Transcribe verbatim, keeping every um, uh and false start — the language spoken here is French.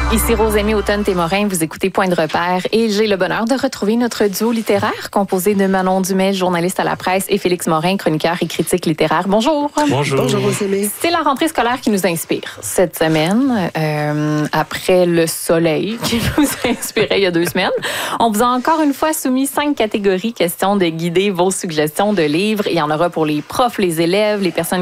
Ici Rosémie Automne-Témorin, vous écoutez Point de repère et j'ai le bonheur de retrouver notre duo littéraire composé de Manon Dumais, journaliste à la presse, et Félix Morin, chroniqueur et critique littéraire. Bonjour. Bonjour. Bonjour Rosémie. C'est la rentrée scolaire qui nous inspire cette semaine. Euh, après le soleil qui nous a inspiré il y a deux semaines, on vous a encore une fois soumis cinq catégories, question de guider vos suggestions de livres. Il y en aura pour les profs, les élèves, les personnes